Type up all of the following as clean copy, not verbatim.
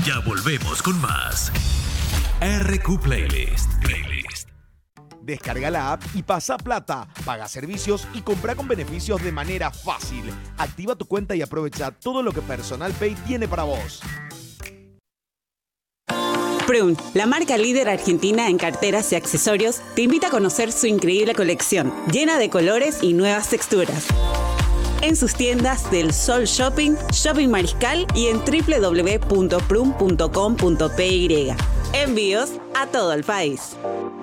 Ya volvemos con más RQ Playlist. Descarga la app y pasa plata, paga servicios y compra con beneficios de manera fácil. Activa tu cuenta y aprovecha todo lo que Personal Pay tiene para vos. Prun, la marca líder argentina en carteras y accesorios, te invita a conocer su increíble colección, llena de colores y nuevas texturas. En sus tiendas del Sol Shopping, Shopping Mariscal y en www.prun.com.py. Envíos a todo el país.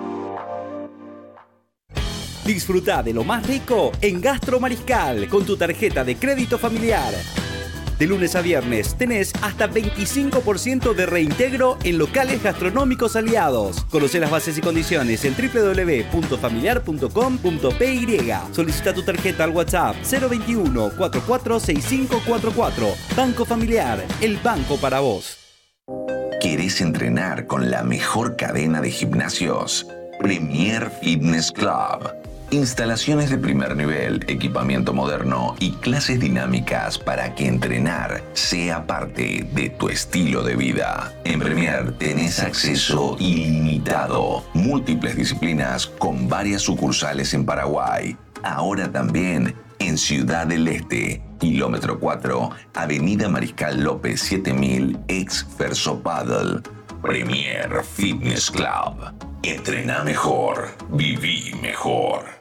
Disfruta de lo más rico en Gastro Mariscal con tu tarjeta de crédito familiar. De lunes a viernes tenés hasta 25% de reintegro en locales gastronómicos aliados. Conoce las bases y condiciones en www.familiar.com.py. Solicita tu tarjeta al WhatsApp 021 446544. Banco Familiar, el banco para vos. ¿Querés entrenar con la mejor cadena de gimnasios? Premier Fitness Club. Instalaciones de primer nivel, equipamiento moderno y clases dinámicas para que entrenar sea parte de tu estilo de vida. En Premier tenés acceso ilimitado, múltiples disciplinas con varias sucursales en Paraguay. Ahora también en Ciudad del Este, kilómetro 4, Avenida Mariscal López 7000, ex Ferso Paddle. Premier Fitness Club. Entrená mejor, viví mejor.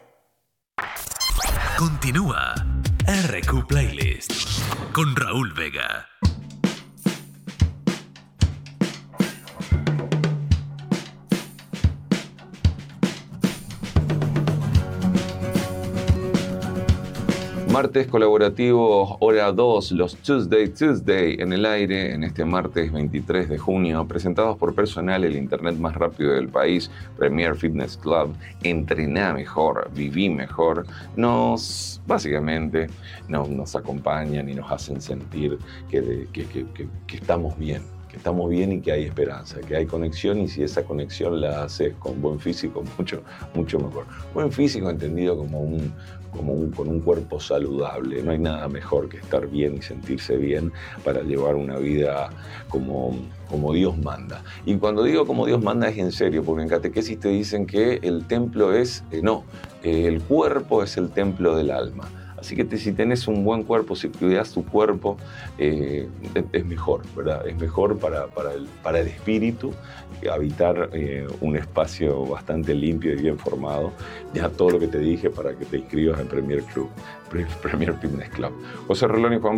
Continúa RQ Playlist con Raúl Vega. Martes colaborativo, hora 2, los Tuesday en el aire, en este martes 23 de junio, presentados por Personal, el internet más rápido del país, Premier Fitness Club, Entrená mejor, viví mejor, básicamente nos acompañan y nos hacen sentir que estamos bien. Estamos bien y que hay esperanza, que hay conexión, y si esa conexión la haces con buen físico, mucho mejor. Buen físico entendido con un cuerpo saludable. No hay nada mejor que estar bien y sentirse bien para llevar una vida como Dios manda. Y cuando digo como Dios manda es en serio, porque en catequesis te dicen que el templo el cuerpo es el templo del alma. Así que si tenés un buen cuerpo, si cuidás tu cuerpo, es mejor, ¿verdad? Es mejor para el espíritu habitar un espacio bastante limpio y bien formado. Ya todo lo que te dije para que te inscribas en Premier Fitness Club. José Rolón y Juan